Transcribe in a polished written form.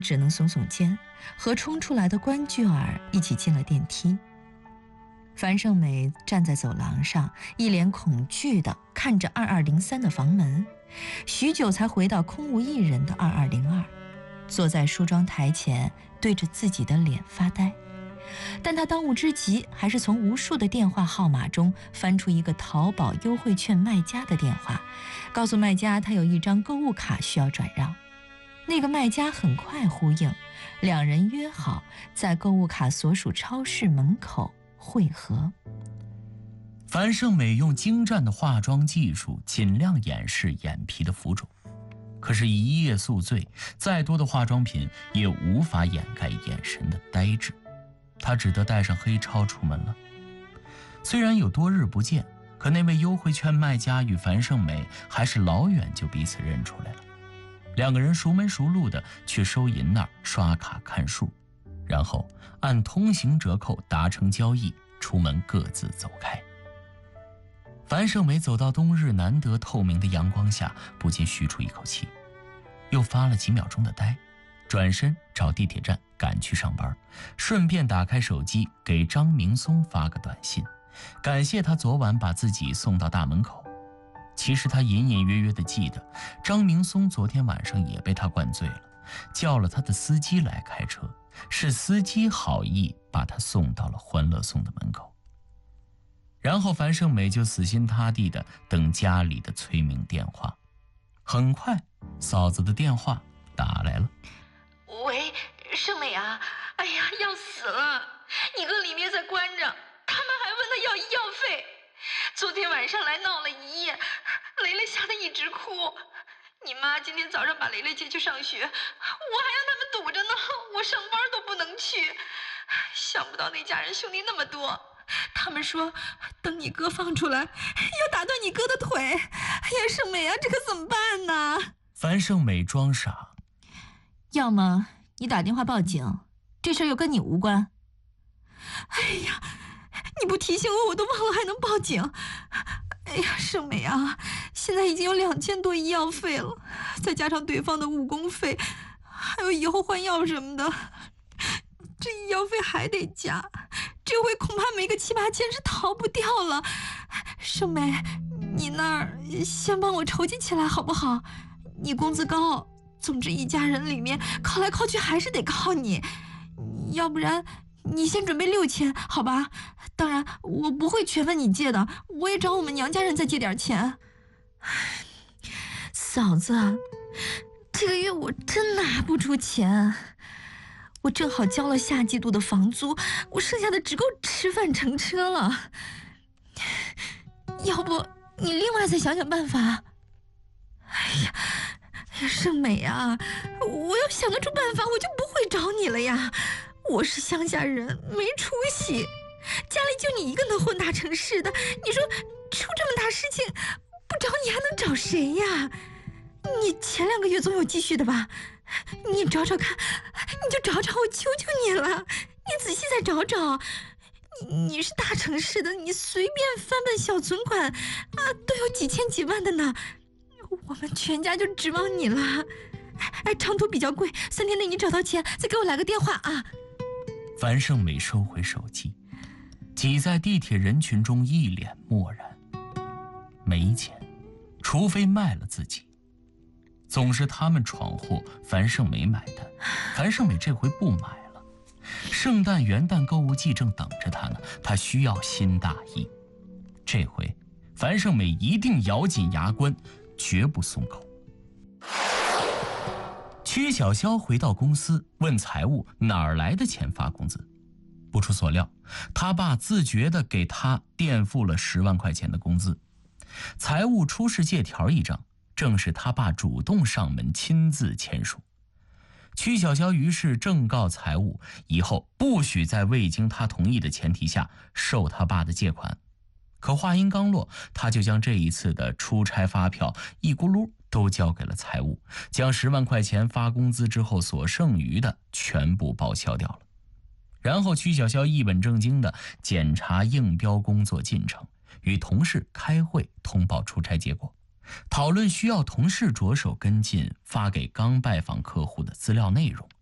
只能耸耸肩，和冲出来的关雎尔一起进了电梯。樊胜美站在走廊上，一脸恐惧地看着2203的房门，许久才回到空无一人的2202，坐在梳妆台前，对着自己的脸发呆。但他当务之急还是从无数的电话号码中翻出一个淘宝优惠券卖家的电话，告诉卖家他有一张购物卡需要转让。那个卖家很快呼应，两人约好在购物卡所属超市门口会合。 樊胜美用精湛的化妆技术尽量掩饰眼皮的浮肿，可是一夜宿醉，再多的化妆品也无法掩盖眼神的呆滞，她只得带上黑超出门了。虽然有多日不见，可那位优惠券卖家与樊胜美还是老远就彼此认出来了。两个人熟门熟路的去收银那儿刷卡看数，然后按通行折扣达成交易，出门各自走开。樊胜美走到冬日难得透明的阳光下，不禁吁出一口气，又发了几秒钟的呆，转身找地铁站赶去上班，顺便打开手机给张明松发个短信，感谢他昨晚把自己送到大门口。其实他隐隐约约地记得，张明松昨天晚上也被他灌醉了，叫了他的司机来开车，是司机好意把他送到了欢乐颂的门口。然后樊胜美就死心塌地地等家里的催命电话。很快，嫂子的电话打来了。 喂，胜美啊，哎呀，要死了！你哥里面在关着，他们还问他要医药费。昨天晚上来闹了一夜，雷雷吓得一直哭。你妈今天早上把雷雷接去上学，我还让他们堵着呢，我上班都不能去。想不到那家人兄弟那么多，他们说等你哥放出来要打断你哥的腿。哎呀，胜美啊，这可怎么办呢？ 樊胜美装傻， 要么你打电话报警，这事儿又跟你无关。 哎呀，你不提醒我，我都忘了还能报警。哎呀，胜美啊，现在已经有2000多医药费了，再加上对方的误工费，还有以后换药什么的，这医药费还得加，这回恐怕没个7、8千是逃不掉了。胜美，你那儿先帮我筹集起来好不好？你工资高，总之一家人里面靠来靠去还是得靠你，要不然你先准备6000好吧？当然我不会全问你借的，我也找我们娘家人再借点钱。 嫂子，这个月我真拿不出钱，我正好交了下季度的房租，我剩下的只够吃饭乘车了。要不你另外再想想办法？哎呀，胜美啊，我要想得出办法，我就不会找你了呀。我是乡下人，没出息，家里就你一个能混大城市的，你说出这么大事情，不找你还能找谁呀？你前2个月总有积蓄的吧？你找找看，你就找找，我求求你了，你仔细再找找。你是大城市的，你随便翻翻小存款啊，都有几千几万的呢。我们全家就指望你了。哎，长途比较贵，3天内你找到钱再给我来个电话啊。 樊胜美收回手机，挤在地铁人群中一脸漠然。没钱，除非卖了自己。总是他们闯祸，樊胜美买单。樊胜美这回不买了，圣诞元旦购物季正等着她呢，她需要新大衣。这回樊胜美一定咬紧牙关，绝不松口。曲小潇回到公司，问财务哪儿来的钱发工资。不出所料，他爸自觉地给他垫付了10万块钱的工资。财务出示借条一张，正是他爸主动上门亲自签署。曲小潇于是正告财务，以后不许在未经他同意的前提下收他爸的借款。可话音刚落，他就将这一次的出差发票一咕噜都交给了财务，将10万块钱发工资之后所剩余的全部报销掉了。然后曲小潇一本正经地检查应标工作进程，与同事开会通报出差结果，讨论需要同事着手跟进发给刚拜访客户的资料内容，